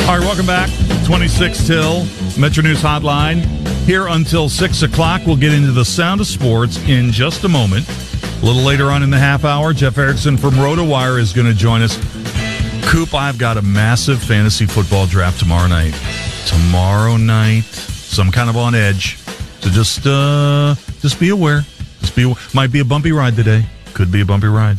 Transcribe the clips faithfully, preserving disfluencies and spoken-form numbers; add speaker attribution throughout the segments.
Speaker 1: All right, welcome back. twenty-six till Metro News Hotline. Here until six o'clock. We'll get into the sound of sports in just a moment. A little later on in the half hour, Jeff Erickson from RotoWire is going to join us. Coop, I've got a massive fantasy football draft tomorrow night. Tomorrow night. So I'm kind of on edge. So just uh, just be aware. Just be Might be a bumpy ride today. Could be a bumpy ride.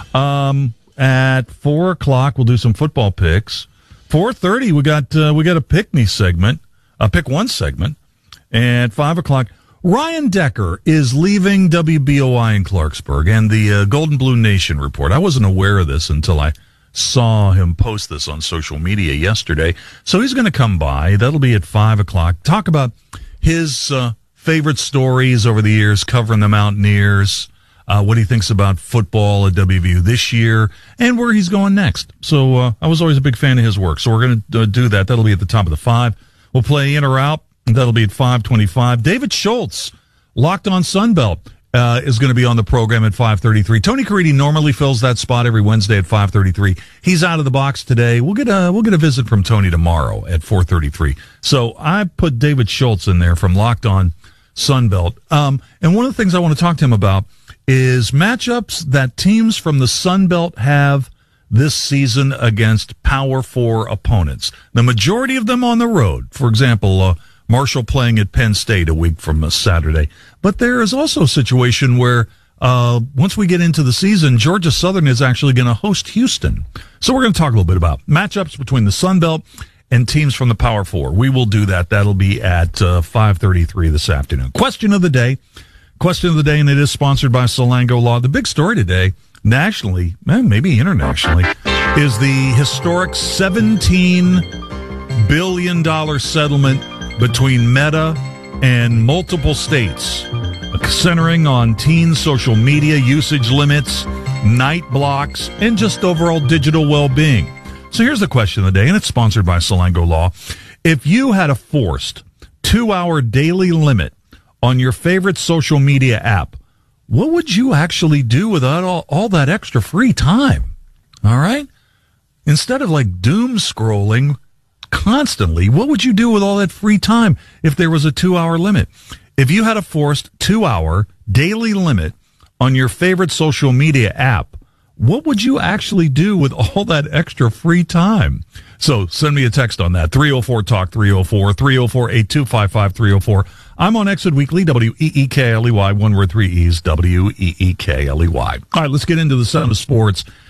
Speaker 1: Um, at four o'clock, we'll do some football picks. four thirty, we got uh, we got a pick me segment, a pick one segment. And at five o'clock, Ryan Decker is leaving W B O I in Clarksburg and the uh, Golden Blue Nation report. I wasn't aware of this until I saw him post this on social media yesterday. So he's going to come by. That'll be at five o'clock. Talk about his uh, favorite stories over the years, covering the Mountaineers, uh, what he thinks about football at W V U this year, and where he's going next. So uh, I was always a big fan of his work. So we're going to uh, do that. That'll be at the top of the five. We'll play in or out. That'll be at five twenty-five. David Schultz, Locked on Sunbelt, uh, is going to be on the program at five thirty-three. Tony Caridi normally fills that spot every Wednesday at five thirty-three. He's out of the box today. We'll get a, we'll get a visit from Tony tomorrow at four thirty-three. So I put David Schultz in there from Locked on Sunbelt. Um, and one of the things I want to talk to him about is matchups that teams from the Sunbelt have this season against Power Four opponents. The majority of them on the road. For example, uh, Marshall playing at Penn State a week from Saturday. But there is also a situation where uh, once we get into the season, Georgia Southern is actually going to host Houston. So we're going to talk a little bit about matchups between the Sun Belt and teams from the Power Four. We will do that. That'll be at uh, five thirty-three this afternoon. Question of the day. Question of the day, and it is sponsored by Solango Law. The big story today, nationally, and maybe internationally, is the historic seventeen billion dollars settlement between Meta and multiple states, centering on teen social media usage limits, night blocks, and just overall digital well-being. So here's the question of the day, and it's sponsored by Solango Law. If you had a forced two-hour daily limit on your favorite social media app, what would you actually do with all, all that extra free time? All right? Instead of like doom scrolling constantly, what would you do with all that free time if there was a two-hour limit? If you had a forced two-hour daily limit on your favorite social media app, what would you actually do with all that extra free time? So send me a text on that. three oh four talk, three oh four, three oh four, eight two five five, three oh four. I'm on Exit Weekly, W E E K L E Y, one word, three E's, W E E K L E Y. All right, let's get into the sound of sports.